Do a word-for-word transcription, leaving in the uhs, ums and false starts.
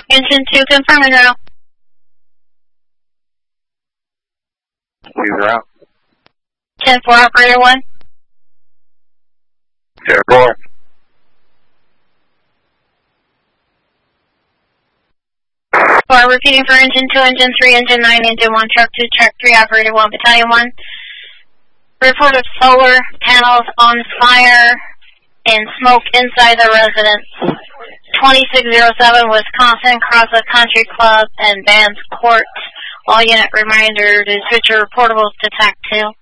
Engine two, confirming route. Please route. ten four, operator one. ten four. Four, repeating for engine two, engine three, engine nine, engine one, truck two, truck three, operator one, battalion one. Report of solar panels on fire and smoke inside the residence. twenty-six oh seven, Wisconsin, Crossland Country Club and Bands Court. All unit reminder to switch your reportables to T A C two.